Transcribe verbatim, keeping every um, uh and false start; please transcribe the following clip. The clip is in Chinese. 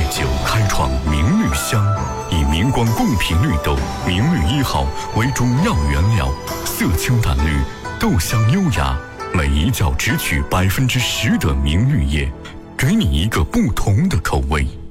酒开创明绿香，以明光贡品绿豆明绿一号为主要原料，色清淡绿，豆香优雅，每一窖只取百分之十的明绿叶，给你一个不同的口味。